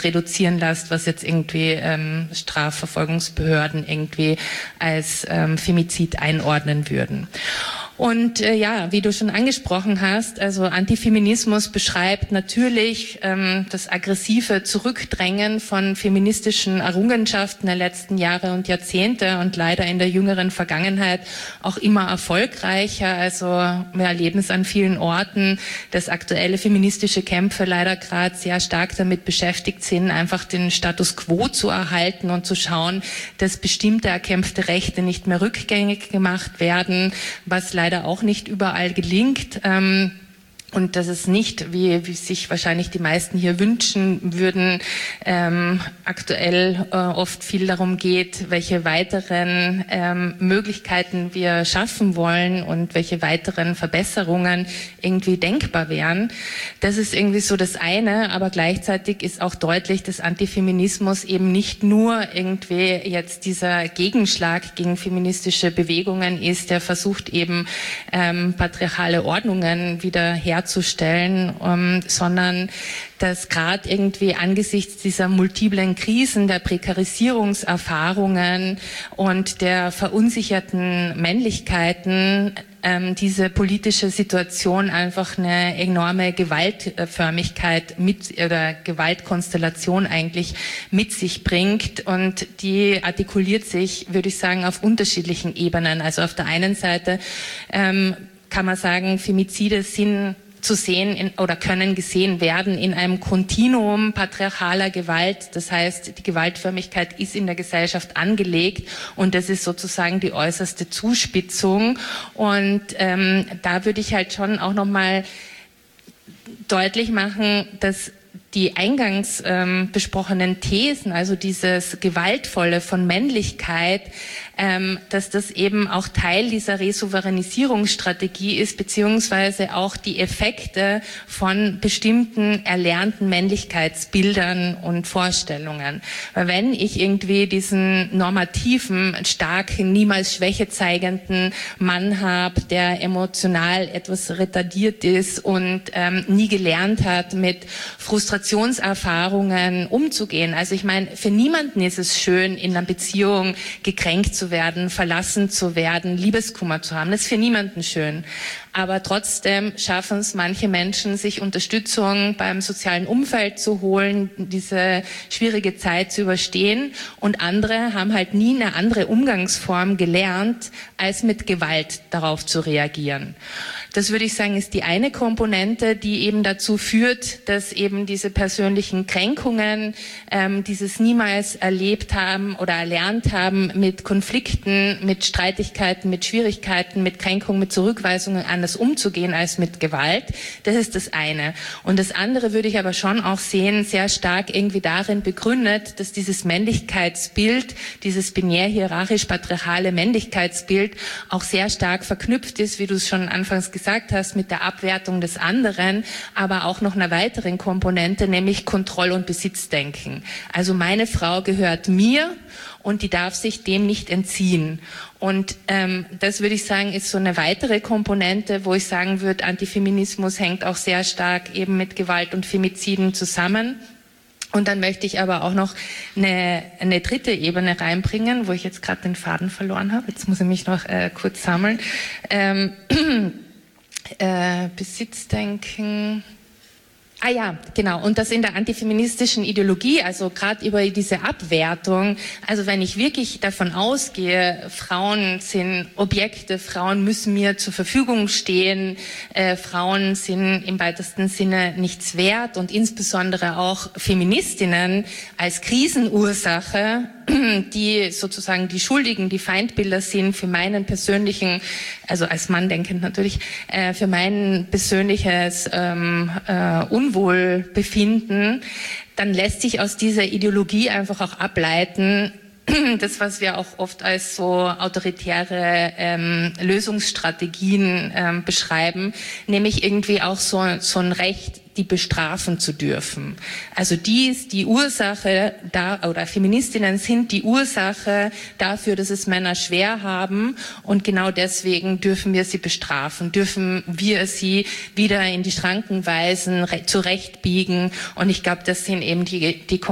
das reduzieren lässt, was jetzt irgendwie Strafverfolgungsbehörden irgendwie als Femizid einordnen würden. Und ja, wie du schon angesprochen hast, also Antifeminismus beschreibt natürlich das aggressive Zurückdrängen von feministischen Errungenschaften der letzten Jahre und Jahrzehnte und leider in der jüngeren Vergangenheit auch immer erfolgreicher. Also wir erleben es an vielen Orten, dass aktuelle feministische Kämpfe leider gerade sehr stark damit beschäftigt sind, einfach den Status quo zu erhalten und zu schauen, dass bestimmte erkämpfte Rechte nicht mehr rückgängig gemacht werden, was leider auch nicht überall gelingt. Und dass es nicht, wie sich wahrscheinlich die meisten hier wünschen würden, aktuell oft viel darum geht, welche weiteren Möglichkeiten wir schaffen wollen und welche weiteren Verbesserungen irgendwie denkbar wären. Das ist irgendwie so das eine, aber gleichzeitig ist auch deutlich, dass Antifeminismus eben nicht nur irgendwie jetzt dieser Gegenschlag gegen feministische Bewegungen ist, der versucht eben patriarchale Ordnungen wieder herzustellen, sondern dass gerade irgendwie angesichts dieser multiplen Krisen, der Prekarisierungserfahrungen und der verunsicherten Männlichkeiten diese politische Situation einfach eine enorme Gewaltförmigkeit oder Gewaltkonstellation eigentlich mit sich bringt, und die artikuliert sich, würde ich sagen, auf unterschiedlichen Ebenen. Also auf der einen Seite kann man sagen, Femizide sind zu sehen oder können gesehen werden in einem Kontinuum patriarchaler Gewalt. Das heißt, die Gewaltförmigkeit ist in der Gesellschaft angelegt und das ist sozusagen die äußerste Zuspitzung. Und da würde ich halt schon auch nochmal deutlich machen, dass die eingangs besprochenen Thesen, also dieses Gewaltvolle von Männlichkeit, dass das eben auch Teil dieser Resouveränisierungsstrategie ist, beziehungsweise auch die Effekte von bestimmten erlernten Männlichkeitsbildern und Vorstellungen. Weil wenn ich irgendwie diesen normativen, starken, niemals Schwäche zeigenden Mann habe, der emotional etwas retardiert ist und nie gelernt hat, mit Frustrationserfahrungen umzugehen. Also ich meine, für niemanden ist es schön, in einer Beziehung gekränkt zu werden, verlassen zu werden, Liebeskummer zu haben. Das ist für niemanden schön. Aber trotzdem schaffen es manche Menschen, sich Unterstützung beim sozialen Umfeld zu holen, diese schwierige Zeit zu überstehen. Und andere haben halt nie eine andere Umgangsform gelernt, als mit Gewalt darauf zu reagieren. Das würde ich sagen, ist die eine Komponente, die eben dazu führt, dass eben diese persönlichen Kränkungen, dieses niemals erlebt haben oder erlernt haben, mit Konflikten, mit Streitigkeiten, mit Schwierigkeiten, mit Kränkungen, mit Zurückweisungen anders umzugehen als mit Gewalt. Das ist das eine. Und das andere würde ich aber schon auch sehen, sehr stark irgendwie darin begründet, dass dieses Männlichkeitsbild, dieses binär-hierarchisch-patriarchale Männlichkeitsbild auch sehr stark verknüpft ist, wie du es schon anfangs gesagt hast, mit der Abwertung des anderen, aber auch noch einer weiteren Komponente, nämlich Kontroll- und Besitzdenken. Also meine Frau gehört mir und die darf sich dem nicht entziehen. Und das würde ich sagen, ist so eine weitere Komponente, wo ich sagen würde, Antifeminismus hängt auch sehr stark eben mit Gewalt und Femiziden zusammen. Und dann möchte ich aber auch noch eine dritte Ebene reinbringen, wo ich jetzt gerade den Faden verloren habe. Jetzt muss ich mich noch kurz sammeln. Besitzdenken. Ah ja, genau. Und das in der antifeministischen Ideologie, also gerade über diese Abwertung, also wenn ich wirklich davon ausgehe, Frauen sind Objekte, Frauen müssen mir zur Verfügung stehen, Frauen sind im weitesten Sinne nichts wert und insbesondere auch Feministinnen als Krisenursache, die sozusagen die Schuldigen, die Feindbilder sind für meinen persönlichen, also als Mann denkend natürlich, für mein persönliches Unwohlbefinden, dann lässt sich aus dieser Ideologie einfach auch ableiten, das, was wir auch oft als so autoritäre Lösungsstrategien beschreiben, nämlich irgendwie auch so ein Recht, die bestrafen zu dürfen. Also die ist die Ursache oder Feministinnen sind die Ursache dafür, dass es Männer schwer haben, und genau deswegen dürfen wir sie bestrafen, dürfen wir sie wieder in die Schranken weisen, zurechtbiegen, und ich glaube, das sind eben die